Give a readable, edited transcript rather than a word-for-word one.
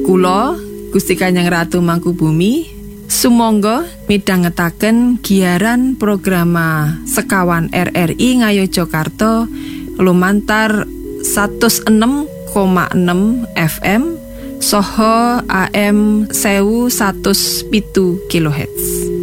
Kula Gusti Kanjeng Ratu Mangkubumi sumangga midhangetaken giaran programa sekawan RRI Ngayogyakarta lumantar 106,6 FM saha AM 1107 kHz.